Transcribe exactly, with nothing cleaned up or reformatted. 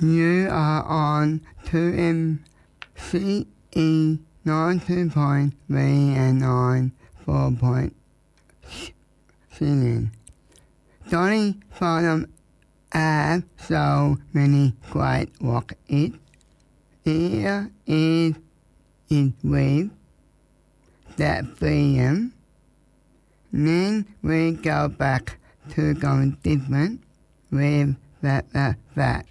You are on two M C E ninety point three and ninety-four point seven. Donny Farnham have so many great rock hits. Here is it with that freedom. Then we go back to going different with that that that.